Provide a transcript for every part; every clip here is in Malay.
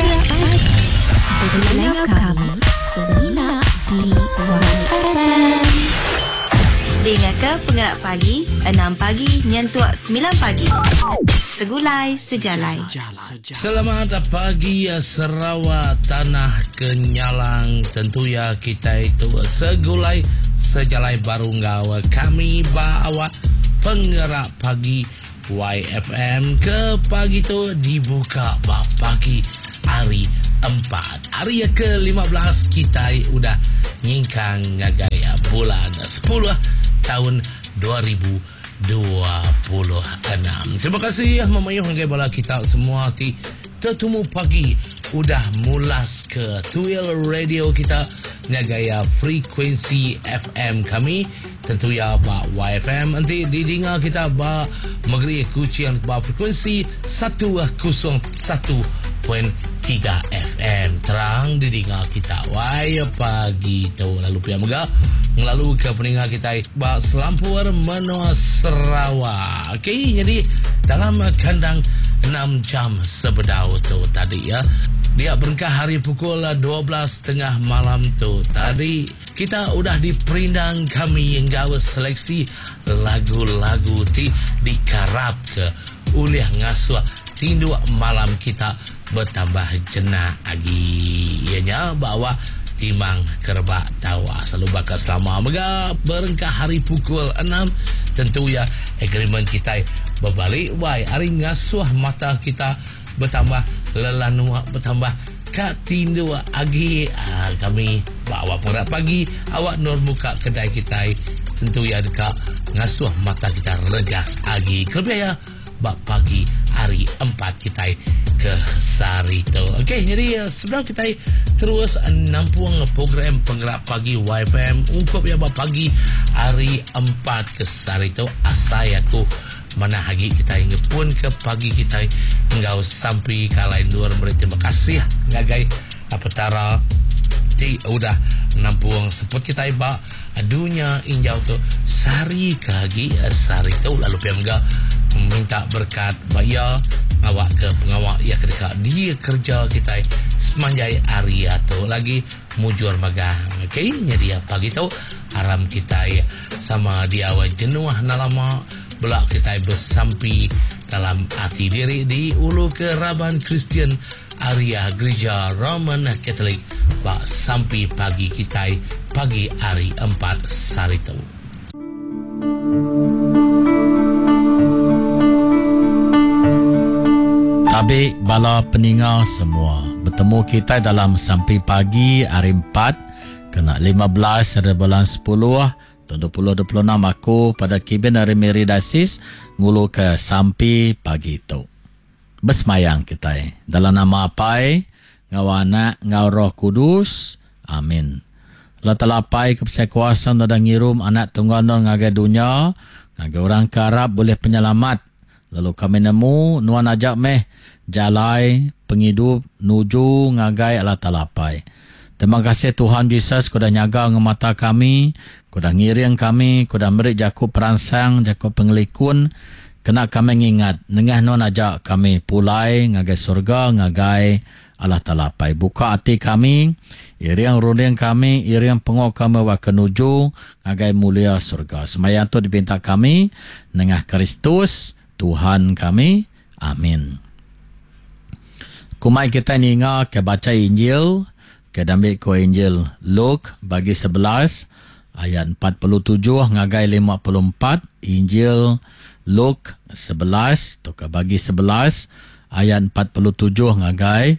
Dengar kami Semina di YFM. Dengarkan Pengerak Pagi 6 pagi nyentuak 9 pagi. Segulai sejalai. Selamat pagi Sarawak, tanah Kenyalang. Tentu ya kita itu segulai sejalai baru ngau. Kami bawa Pengerak Pagi YFM ke pagi tu dibuka pagi hari 4. Hari ke-15 kita udah nyingkang ngagaya bulan 10 tahun 2026. Terima kasih memayuh ngagai bala kita semua ti tertemu pagi udah mulas ke Tuil Radio kita ngagaya frekuensi FM kami tentu ya ba YFM nanti didengar kita ba Magri Kucian ba frekuensi 101.3 FM terang didengar kita waya pagi tu lalu pia mega lalu ke peningat kita ba Selampur Menua Sarawak. Okey, jadi dalam kandang 6 jam sebedau tu tadi ya. Dia berengkah hari pukul 12.30 malam tu. Tadi kita udah diperindang kami yang gawe seleksi lagu-lagu dikarap ke oleh ngasuh tindu malam kita bertambah jenak lagi. Ianya bawa timang kerbak tawa selalu bakal selama mega berengkah hari pukul 6 tentu ya agreement kita berbalik wai hari ngasuh mata kita bertambah lelanua bertambah kat tindu agi kami bawa Pengerak Pagi awak nur buka kedai kita tentu ya dekat ngasuh mata kita regas agi kelebih ya bak pagi hari 4 kita ke Sarito. Okey, jadi sebelum kita terus nampung program Pengerak Pagi YFM ungkup ya bak pagi hari 4 ke Sarito asai aku mana lagi kita ingin ke pagi kita enggak sampai kalain luar beri terima kasih ngagai apatara ti udah nampung seput kita iba adunya injau tu sari kagi sari tu lalu pia enggak minta berkat bayar awak ke pengawak ya kedekat dia kerja kita semanjai hari atau lagi mujur magang. Okey, jadi pagi tu haram kita sama dia jenuh nalama belak kita bersampi dalam hati diri di Ulu Keraban Kristian Area Gereja Roman Katolik bak sampai pagi kita pagi hari 4 Sarito. Tabi bala peningar semua bertemu kita dalam sampai pagi hari 4 kena 15 hari bulan 10 tahun 2026 aku pada kibin hari Meri Dasis ngulu ke sampai pagi tu bersemayang kita dalam nama apai ngau anak ngau roh kudus amin. Allah talapai kepada kuasa dan ngirum anak tunggal ngagai dunia ngagai orang karab boleh penyelamat lalu kami nemu nuan ajak meh jalai penghidup nuju ngagai Allah talapai. Terima kasih Tuhan Yesus kau dah nyaga ngemata kami, kau dah ngiring kami, kau dah beri jaku peransang, jaku pengelikun. Kena kami ingat, nengah non ajak kami pulai ngagai surga, ngagai Allah talapai. Buka hati kami, iriang runding kami, iriang pengok kami wa kenuju, ngagai mulia surga. Semaya tu dipinta kami, nengah Kristus, Tuhan kami. Amin. Kumai kita ninga ke baca Injil, ke ambil ko Injil Luke bagi 11 ayat 47 ngagai 54. Injil Luke 11 atau ke bagi 11 ayat 47 ngagai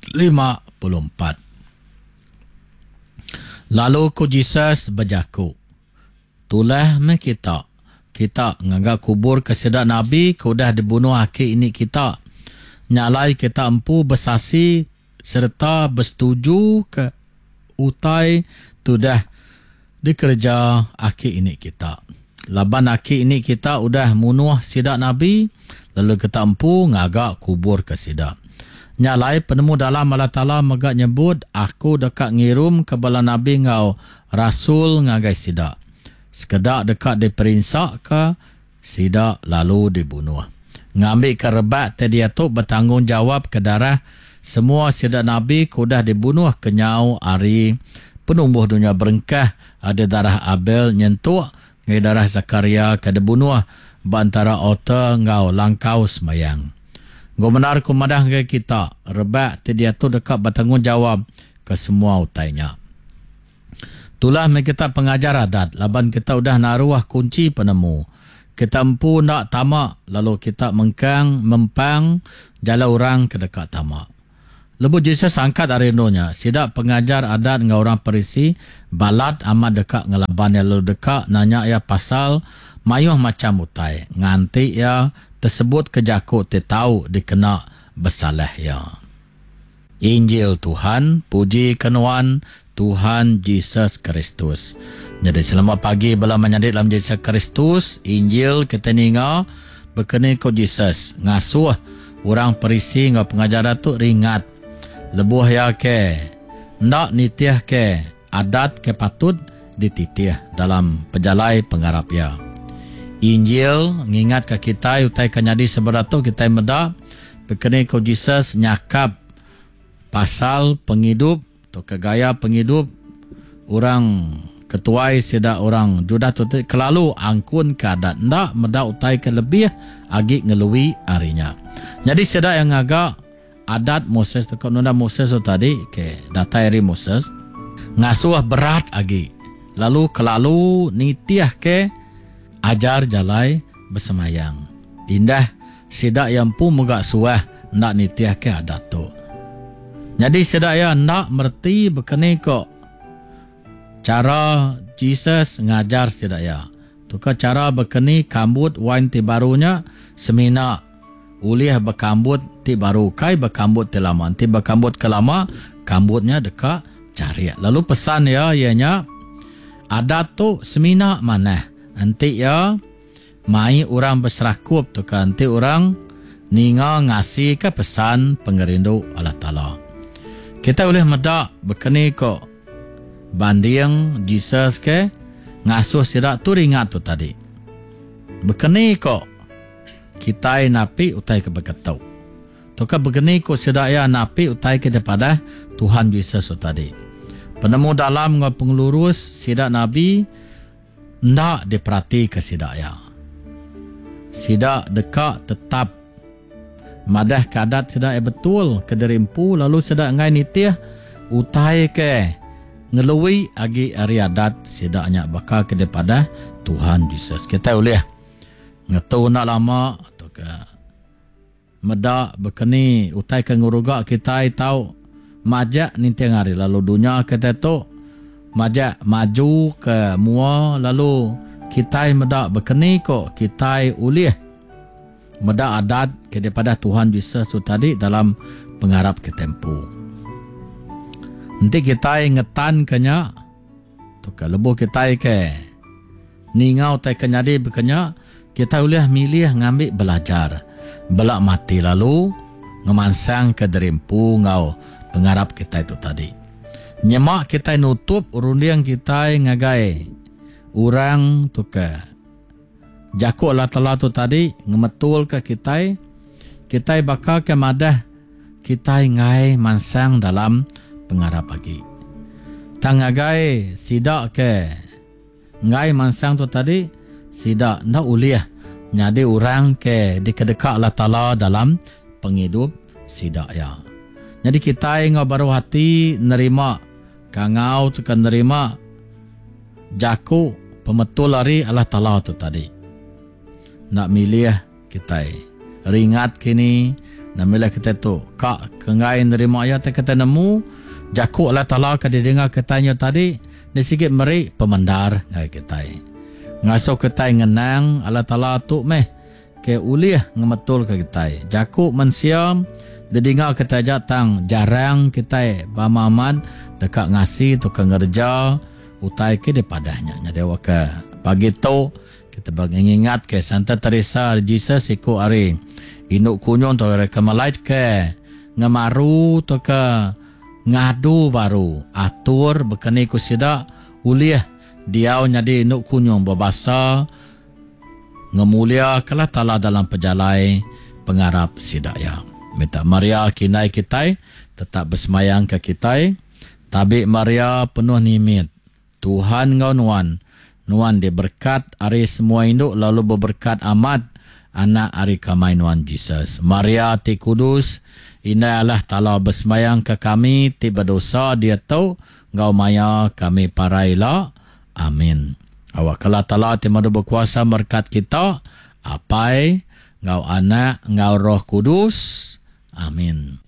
54. Lalu ku Jesus berjaku tulah me kita ngagai kubur kesedak Nabi ku dah dibunuh akhir ini kita nyalai kita empu bersasi serta bersetuju ke utai tu dah dikerja akhir ini kita. Laban akhir ini kita udah munuh sidak Nabi lalu kita empu ngagak kubur ke sidak. Nyalai penemu dalam Allah Ta'ala megak nyebut aku dekat ngirum ke bala Nabi ngau Rasul ngagai sidak. Sekedak dekat diperinsak ke sidak lalu dibunuh. Ngambil kerebat tadi tu bertanggungjawab ke darah semua sidak Nabi kudah dibunuh kenyau ari penumbuh dunia berengkah ada darah Abel nyentuh ngai darah Zakaria kada bunuh bantara ota ngau langkau semayang. Ngau benar ku madah ngai kita rebak dia tu dekat bertanggungjawab ke semua utainya. Itulah kita pengajar adat. Laban kita udah naruah kunci penemu. Kita empu nak tamak. Lalu kita mempang jala orang ke dekat tamak. Lebu Jesus angkat arindonya. Sidak pengajar adat dengan orang Parisi. Balat amat dekat ngelaban yang lalu dekat. Nanya ya pasal mayuh macam utai. Nganti ya tersebut kejakut tahu dikena bersalah ya. Injil Tuhan, puji kenuan Tuhan Yesus Kristus. Jadi selamat pagi bala menyadit dalam Yesus Kristus. Injil kita ninga berkenai ko Yesus. Ngasuh orang Parisi ngau pengajar tu ringat. Lebuh ya ke ndak nitiah ke adat ke patut dititiah dalam pejalai pengarap ya. Injil ngingat ke kita utai kanyadi seberatu kita meda berkenai ko Yesus nyakap pasal penghidup atau kegaya penghidup orang ketuai sedak orang Judah tu kelalu angkun ke adat ndak meda utai ke lebih agi ngelui arinya. Jadi sedak yang agak adat Moses tekak nunda Moses tadi ke datai Moses ngasuh berat agi lalu kelalu nitiah ke ajar jalai bersemayang. Indah sedak yang pun megak suah ndak nitiah ke adat tu. Jadi sedaya nak merti berkenai kok cara Jesus ngajar sedaya. Tukar cara berkenai kambut wine ti barunya semina ulih berkambut ti baru kai berkambut ti lama. Ti berkambut ke lama kambutnya dekat cari. Lalu pesan ya ianya adat tu semina mana. Nanti ya mai orang berserakup tukar nanti orang ninga ngasih ke pesan pengerindu Allah Ta'ala. Kita boleh medak berkenai kok banding Jesus ke ngasuh sidak tu ringat tu tadi. Berkenai kok kita napi utai ke berketau. Tukar berkenai kok sidak ya napi utai ke daripada Tuhan Yesus tu tadi. Penemu dalam ngau pengelurus sidak Nabi ndak diperhati ke sidak ya. Sidak dekat tetap madah kadat sedak betul kederimpu lalu sedak ngai nitiah utai ke ngelui agi ari adat sedaknya bakal ke daripada Tuhan Yesus. Kita boleh ngetu nak lama atau ke medak berkeni utai ke nguruga kita tahu majak nitiah ngari lalu dunia kita tu majak maju ke mua lalu kita medak berkeni kok kita ulih medak adat daripada Tuhan Yesus tadi dalam pengharap ke tempu. Nanti kita ngetan kenya tu ke lebuh kita ke ningau tai kenyadi bekenya kita boleh milih ngambil belajar belak mati lalu ngemansang ke derimpu ngau pengharap kita itu tadi. Nyemak kita nutup urundiang kita ngagai orang tu ke Jakuk Allah Ta'ala tu tadi ngemetul ke kita bakal ke madah kita ngai mansang dalam pengarap pagi. Tangagai sidak ke ngai mansang tu tadi sidak nak uliah nyadi orang ke dekat Allah Ta'ala dalam penghidup sidak ya. Jadi kita ngau baru hati nerima kangau tu kan nerima jakuk pemetul hari Allah Ta'ala tu tadi. Nak milih kita ringat kini nak milih kita tu kak kengai nerima ayat kita nemu jakuk Allah Ta'ala ke didengar katanya tadi ni sikit meri pemandar ngai kita ngasuh kita ngenang Allah Ta'ala tu meh ke ulih ngemetul ke kita jakuk mensiam didengar kita jatang jarang kita bamaman dekat ngasih tu ke ngerja utai ke depadanya nyade waka pagi tu kita bagi ingat ke Santa Teresa Jesus iku ari inuk kunyon to ke malait ke ngamaru to ke ngadu baru atur berkenai ku sida uliah diau nyadi inuk kunyon babasa ngemulia kala Ta'ala dalam pejalai pengarap sidaya. Minta Maria kinai kita tetap bersemayang ke kita. Tabik Maria penuh nimit. Tuhan ngau nuan. Nuan dia berkat hari semua induk lalu berberkat amat anak hari kamai nuan Jesus. Maria ti kudus. Inai Allah Ta'ala bersemayang ke kami. Ti berdosa dia tahu. Ngau maya kami parailah. Amin. Awak kala Ta'ala ti madu berkuasa berkat kita. Apai. Ngau anak. Ngau roh kudus. Amin.